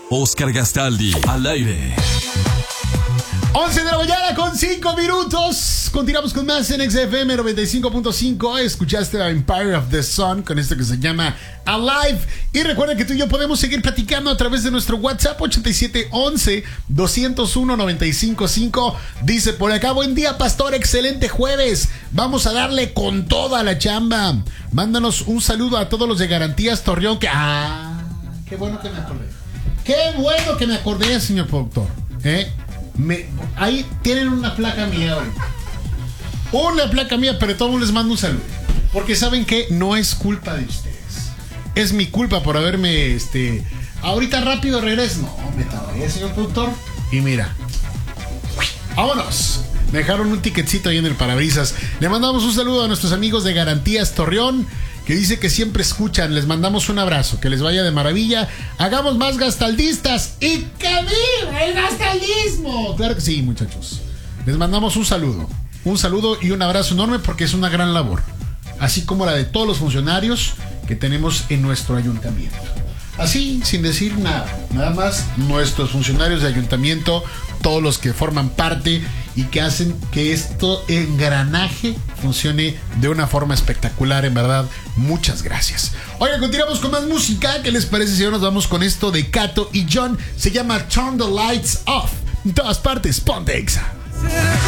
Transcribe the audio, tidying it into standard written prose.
Oscar Gastaldi, al aire. 11 de la mañana con 5 minutos. Continuamos con más en XFM 95.5. Escuchaste a Empire of the Sun con esto que se llama Alive. Y recuerda que tú y yo podemos seguir platicando a través de nuestro WhatsApp 8711-201-955. Dice por acá: buen día, pastor, excelente jueves. Vamos a darle con toda la chamba. Mándanos un saludo a todos los de Garantías Torreón. Qué bueno que me acordé. Qué bueno que me acordé, señor productor. Ahí tienen una placa mía ahorita. Una placa mía, pero todos les mando un saludo. Porque saben que no es culpa de ustedes. Es mi culpa por haberme ahorita rápido regreso. No, me tardé, señor productor. Y mira, vámonos. Me dejaron un ticketcito ahí en el parabrisas. Le mandamos un saludo a nuestros amigos de Garantías Torreón, que dice que siempre escuchan. Les mandamos un abrazo, que les vaya de maravilla. Hagamos más gastaldistas y que viva el gastaldismo. Claro que sí, muchachos. Les mandamos un saludo y un abrazo enorme, porque es una gran labor, así como la de todos los funcionarios que tenemos en nuestro ayuntamiento. Así, sin decir nada más, nuestros funcionarios de ayuntamiento, todos los que forman parte y que hacen que esto engranaje funcione de una forma espectacular, en verdad, muchas gracias. Oiga, continuamos con más música. ¿Qué les parece si ahora nos vamos con esto de Cato y John? Se llama Turn the Lights Off. En todas partes, ponte Exa.